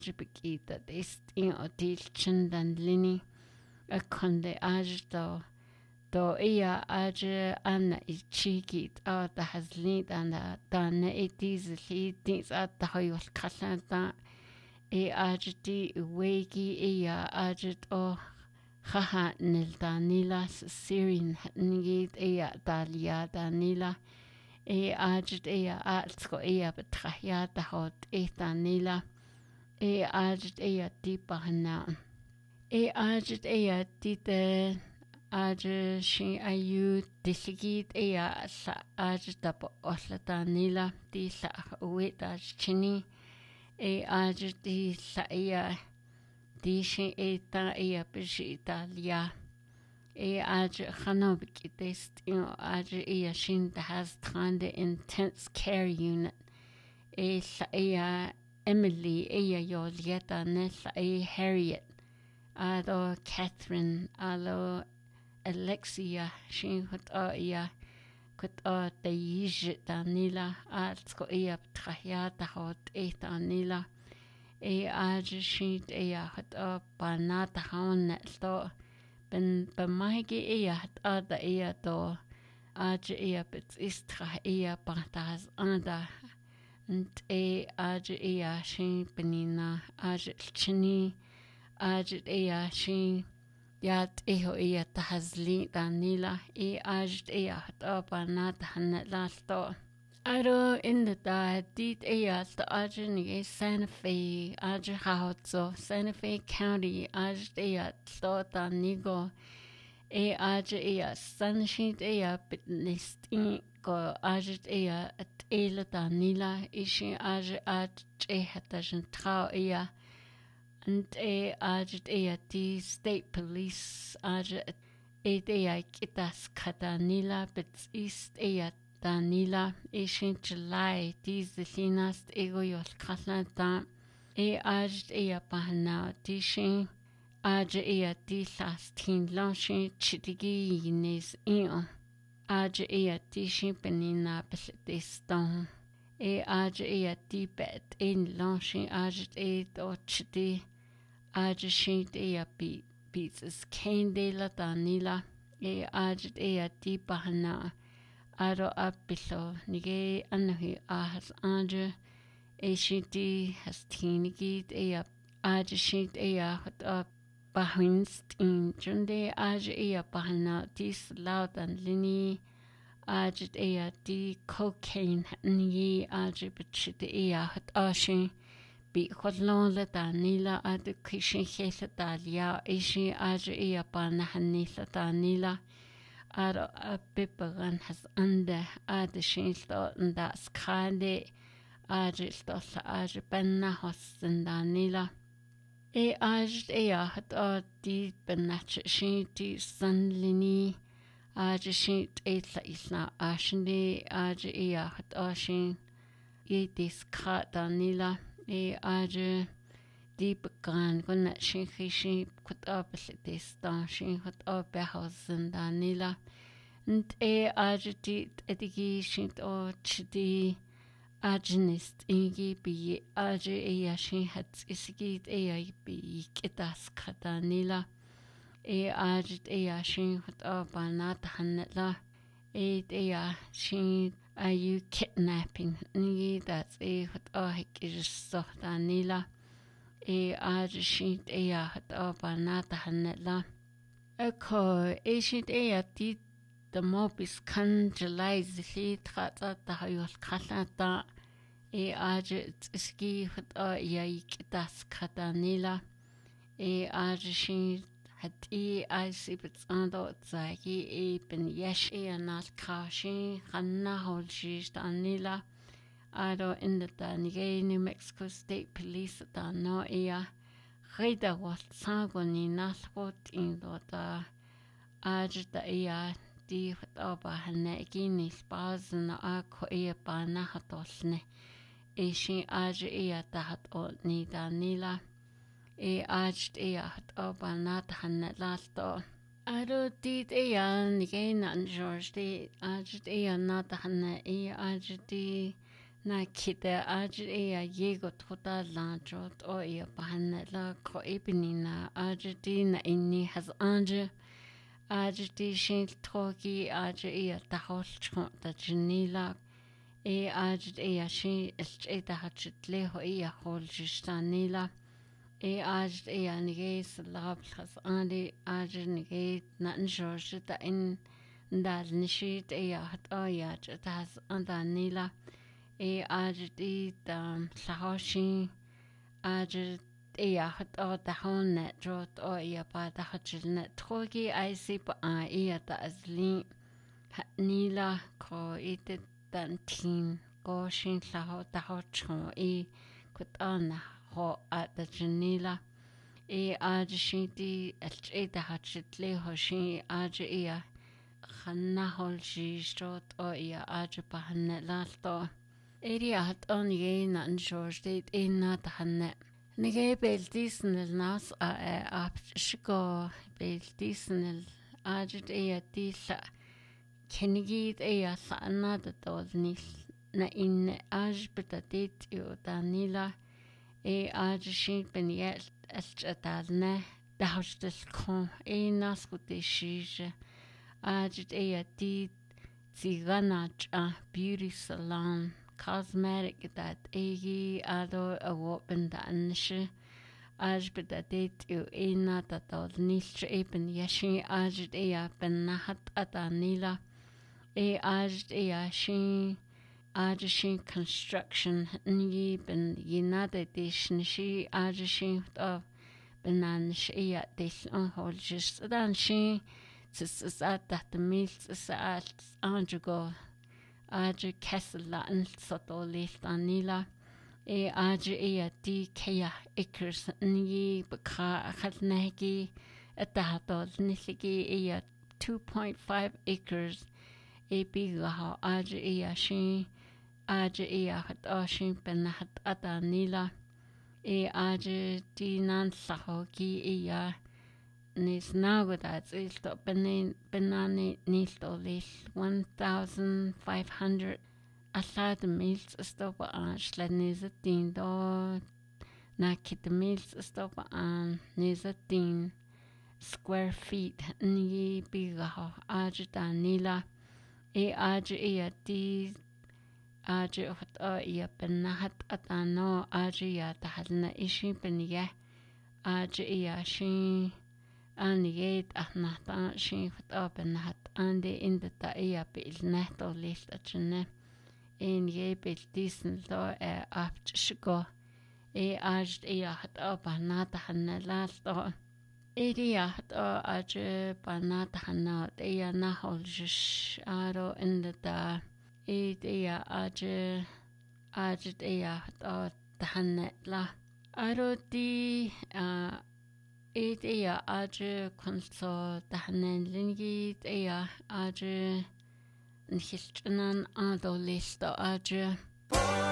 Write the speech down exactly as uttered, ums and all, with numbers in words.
Jibikita ist in Odilchen dan Lini, a conde ajdo, do ia aje anna ichigit a da haslid and dan it is lead things at the hoyol kalanta, e ajdi wegi ia ajet o haha nil danila sirin nigit ia dalia danila. E ajet ea atsko ea betrahia da hot e danila. E ajet ea dipa hana. E ajet ea dite ajet shin ayu disigit ea sa ajet da po osla danila di sa ueta chini. E ajet di sa ea di shin eta ea bishi italia. E aje Hanobik is in aje ea shin has trande intense care unit. E la ea Emily ea Yolieta nella e Harriet. Ado Catherine alo Alexia shin hut a ea kut a de yijit danila atsko ea trahia da hot e danila. E aje shin ea hut a banata haun netto. Ben bemage ea hat ada ea do aje ea bits istra ea partas anda and e aje ea shin benina aje chini aje ea shin yat eho ea tahazli danila e aje ea hat abana tahanalasto aro in the da dit ea sta aje ni Santa Fe aje hautso Santa Fe County aje ea sto danigo e aje ea sunshine ea bitnist in go aje ea at ela danila ishi aje aje hatajen trau ea and e aje ea di state police aje e ea kitas kadanila bits east ea danila ishin July diese linast ego yol kalanta e ajd ea bahna dishin aje ea di last tin launching chitigi yines eo aje ea dishin benina bestiston e aje ea di bet in launching aje e do chiti aje shin ea bi bitzes kende la danila e aje ea di bahna aro apilo nige anahi ahas anje e shinti has tinigit ea aje shint ea hot up bahinst in junde aje ea bahana dis laudan lini aje ea di cocaine ni aje bichite ea hot ashin bi khodlon la danila adu kishin khela dalia ishi aje ea bana hanila danila aro a pipagan has ande ade shinsto nda skande aje sto sa aje penna hosten danila e aje ea hat a di benach shinti sanlini aje shint etla isla ashinde aje ea hat a shin e diska danila e aje deep gan gonna shin khishi kut up this dan shin hot up hausen danila and e ajiti etigi shin o chdi ajnist ingi bi aje e shin hat isgit e bi kitas kadanila e ajit e shin hot up anat hanla e e shin are you kidnapping ni that's e hot a hikis so danila e aje shint ea hat abanata hanela eko e shint ea di the mobis kan July zli trata ta hayol khalata e aje ski hat a yaik das kadanila e aje shint hat e ai sibts ando zagi e ben yesh e anal kashin khanna holji danila aro in the Danige New Mexico State Police da no ea reda wat sagoni naslot in da aj da ea di aba hane gini spazen a ko ea bana hatosne e shin aj ea da hat o ni danila e aj ea hat aba nat hanne lasto aro di ea nige nan George di aj ea nat hanne e aj di na kita aja iya yego tota lanjot o iya bahana la ko ibnina aja di na inni has anja aja di shin toki aja iya tahol chon ta jinila e aja iya shin e ta hachit leho iya hol jistanila e aja iya nige slab has andi aja nige na njorje ta in dal nishit iya hat oya ta has andanila e aja um lahoshin aja e a hat o da honne drot o e ba da hachilne trogi I see pa a e ta azli nila ko ite dan tin ko shin laho da hocho e kut ana ho at da janila e aja shin di e da hachitle ho shin aja e a khanna hol shi strot o e aja pa hanne lalto Area hat on ye nan George date in not hanne. Nige beltisnel nas a ap shiko beltisnel ajit e tisa kenigit e sa another dol nis na in aj betatit yo danila e aj shin ben yet atalne da hostes kon e nas gute shije ajit e tit ziganach a beauty salon cosmetic that egi ado a wopen da anshe aj bedadet u ina da dod nische eben yashi aj e a ben nahat adanila e aj e a shi aj shi construction ni ben yinade dishn shi aj shi of benan shi ya dis on hol just dan shi ts at that meals at anjugo aja kessela an soto left anila e aja e a di kea ikers ni baka akhatnegi at the hatol nisigi e a two point five acres e biga aja e a shi aja e a hat ashin ben hat adanila e aja di nan sahogi e a Nis nagodat ilto benin benani nilto lis one thousand five hundred asad mils stopa an slanizatin do nakit mils stopa an nizatin square feet ni biga ajita nila e aj e ti aj hot a ya benahat atano aj ya tahalna ishi beniya aj e shi Anigate ahnata shin open hat ande in the taia bil neto list atne in ye bil disen do e apt shgo e aj e hat opanata hanna lasto e dia hat o aj panata hanna e na holjish aro in the da e dia aj aj e hat o hanna la aro di a It ea aja kunso dahanen lingit ea aja nchilchanan ado listo aja.